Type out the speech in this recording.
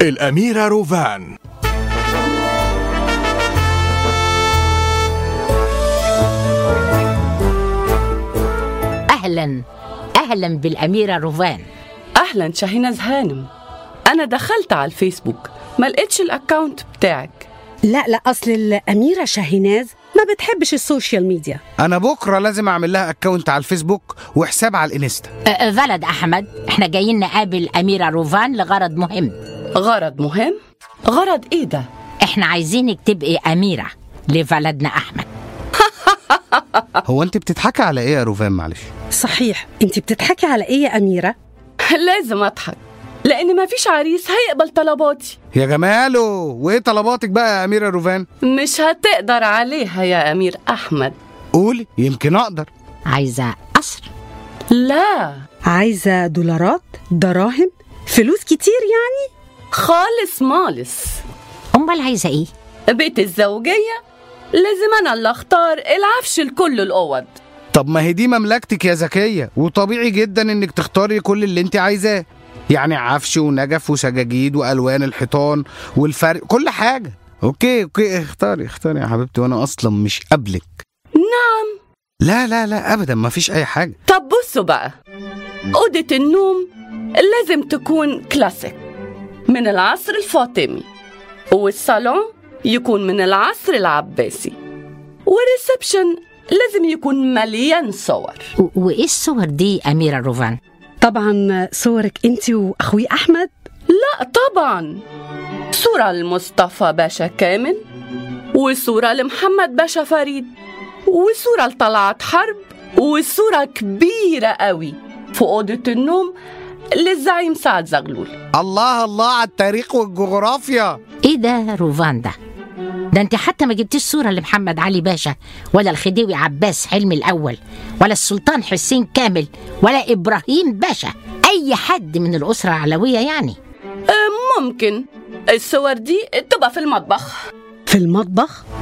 الأميرة روفان. أهلا بالأميرة روفان. أهلا شاهيناز هانم. أنا دخلت على الفيسبوك ما لقيتش الأكاونت بتاعك. لا أصل الأميرة شاهيناز ما بتحبش السوشيال ميديا. أنا بكرة لازم أعمل لها أكاونت على الفيسبوك وحساب على الإنستا. ولد أحمد، إحنا جايين نقابل أميرة روفان لغرض مهم. غرض مهم؟ غرض إيه ده؟ إحنا عايزينك تبقي أميرة لولدنا أحمد. هو أنت بتضحكي على إيه يا روفان؟ معلش صحيح، أنت بتضحكي على إيه يا أميرة؟ لازم أضحك لأن ما فيش عريس هيقبل طلباتي. يا جماله، وإيه طلباتك بقى يا أميرة روفان؟ مش هتقدر عليها يا أمير أحمد. قولي يمكن أقدر. عايزة قصر؟ لا، عايزة دولارات، دراهم، فلوس كتير يعني؟ خالص مالس. أمال عايزة إيه؟ بيت الزوجية لازم أنا اللي أختار العفش لكل الأوض. طب ما هي دي مملكتك يا زكية، وطبيعي جدا إنك تختاري كل اللي أنت عايزاه، يعني عفش ونجف وسجاجيد وألوان الحيطان والفرق كل حاجة. أوكي اختاري يا حبيبتي، وأنا أصلا مش قبلك. نعم. لا أبدا، ما فيش أي حاجة. طب بصوا بقى، أوضة النوم لازم تكون كلاسيك من العصر الفاطمي، والصالون يكون من العصر العباسي، والريسبشن لازم يكون مليان صور. وإيه الصور دي أميرة روفان؟ طبعا صورك أنت وأخوي أحمد. لا طبعا، صورة لمصطفى باشا كامل، وصورة لمحمد باشا فريد، وصورة لطلعت حرب، وصورة كبيرة قوي في أوضة النوم للزعيم سعد زغلول. الله على التاريخ والجغرافيا. إيه ده روفان ده أنت حتى ما جبتيش صورة لمحمد علي باشا، ولا الخديوي عباس حلمي الأول، ولا السلطان حسين كامل، ولا إبراهيم باشا، أي حد من الأسرة العلوية يعني. ممكن الصور دي تبقى في المطبخ. في المطبخ؟